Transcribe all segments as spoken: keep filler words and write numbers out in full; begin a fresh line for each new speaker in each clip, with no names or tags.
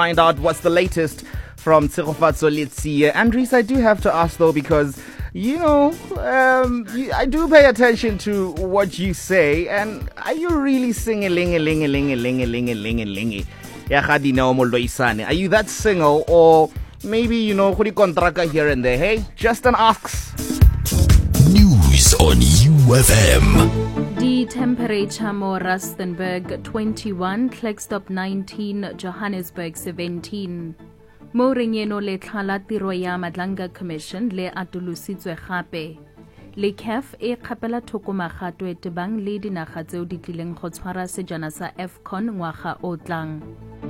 Find out what's the latest from Tsegofatso Letsie. Andries, I do have to ask though, because you know, um, you, I do pay attention to what you say, and are you really singing lingy lingy lingy lingy lingy lingy lingy? Are you that single, or maybe you know who contractor here and there? Hey, just an ask.
News on U F M.
The temperature mo Rustenburg twenty-one, Klerksdorp nineteen, Johannesburg seventeen. Mo renyeno le tlhala tiro ya Madlanga Commission le atolositswe gape. Le C A F e kgapela thoko magato e tebang le dinaga tseo di tlileng go tshwara sejana sa AFCON ngwaga o tlang.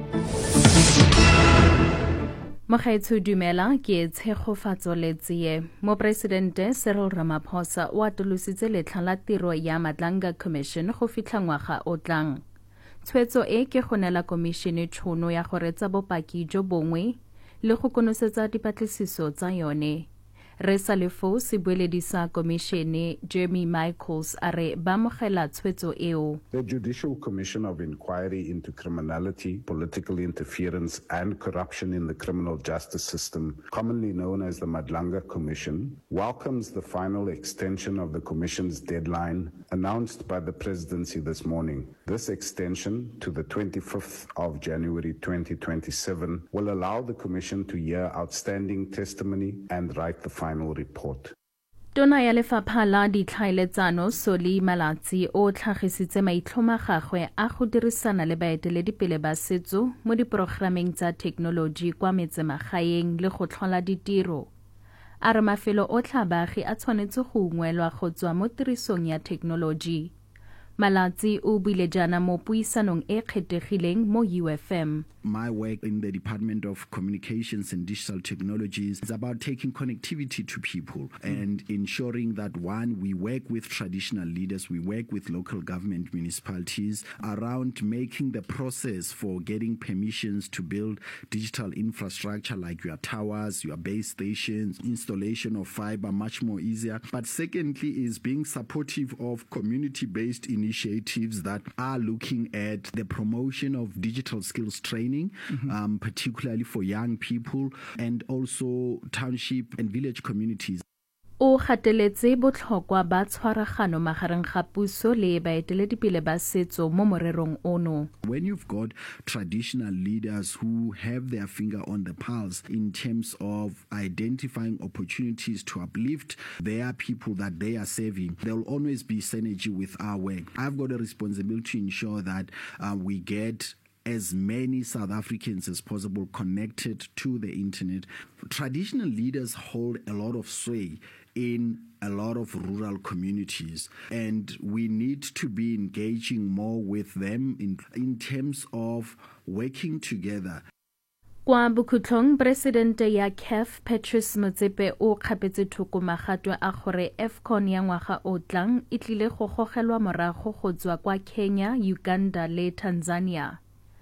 Mogaetsho dumela ke Tshegofatso Letsie. Mo Presidente Cyril Ramaphosa o atolositse letlha la tiro ya Madlanga Commission go fitlha ngwaga o tlang. Tshwetso e ke go nela komishene tšhono ya go retsa bopaki jo bongwe le go konosetsa dipatlisiso tsa yone. Re sa lefo se bueledi sa komishene Jeremy Michaels a re ba mogela tshwetso eo.
The Judicial Commission of Inquiry into Criminality, Political Interference and Corruption in the Criminal Justice System, commonly known as the Madlanga Commission, welcomes the final extension of the Commission's deadline announced by the Presidency this morning. This extension to the twenty-fifth of January twenty twenty-seven will allow the Commission to hear outstanding testimony and write the final report.
Tona ya Lefapha la Ditlhaeletsano Solly Malatsi o tlhagisitse maitlhomo a gagwe a go dirisana le baeteledipele ba setso mo diprogrameng tsa thekenoloji kwa metsemagaeng le go tlhola ditiro. A re mafelo otlhe a baagi a tshwanetse go ungwelwa go tswa mo tirisong ya thekenoloji. Malatsi o buile jana mo puisanong e kgethegileng mo U F M.
My work in the Department of Communications and Digital Technologies is about taking connectivity to people and ensuring that, one, we work with traditional leaders, we work with local government municipalities around making the process for getting permissions to build digital infrastructure like your towers, your base stations, installation of fiber much more easier. But secondly is being supportive of community-based initiatives that are looking at the promotion of digital skills training. Mm-hmm. Um, particularly for young people and also township and village communities.
O gateletse botlhokwa ba tshwaragano magareng ga puso le baeteledipele ba setso mo morerong ono.
When you've got traditional leaders who have their finger on the pulse in terms of identifying opportunities to uplift their people that they are serving, there will always be synergy with our work. I've got a responsibility to ensure that uh, we get as many South Africans as possible connected to the internet. Traditional leaders hold a lot of sway in a lot of rural communities, and we need to be engaging more with them in, in terms of working together.
Kwa bokhutlong Presidente ya C A F Patrice Motsepe o kgapetse thoko magato a gore AFCON ya ngwaga o tlang e tlile go gogelwa morago go tswa kwa Kenya, Uganda le Tanzania.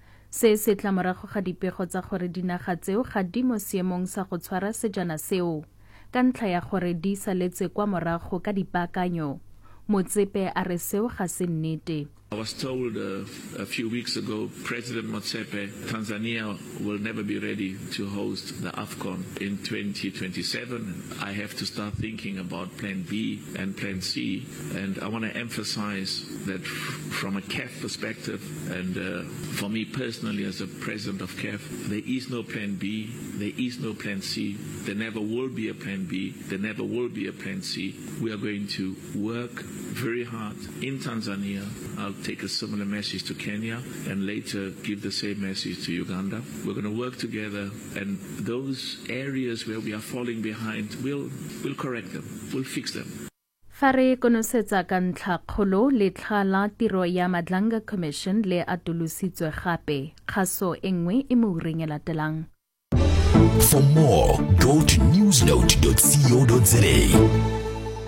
Se se tla morago ga dipego tsa gore dinaga tseo ga di mo seemong sa go tshwara sejana seo ka ntlha ya gore di saletse kwa morago ka dipaakanyo. Motsepe a re seo ga se nnete.
I was told uh, a few weeks ago, President Motsepe, Tanzania will never be ready to host the AFCON in twenty twenty-seven. I have to start thinking about Plan B and Plan C. And I want to emphasize that from a C A F perspective, and uh, for me personally as a president of C A F, there is no Plan B, there is no Plan C, there never will be a Plan B, there never will be a Plan C. We are going to work very hard in Tanzania. I'll take a similar message to Kenya and later give the same message to Uganda. We're going to work together, and those areas where we are falling behind, we'll, we'll correct them, we'll fix them.
Fa re konosetsa ka ntlha kgolo letlha la tiro ya Madlanga Commission le atolositswe gape, kgaso e nngwe e mo ureng e latelang.
For more, go to newsnote dot co dot za.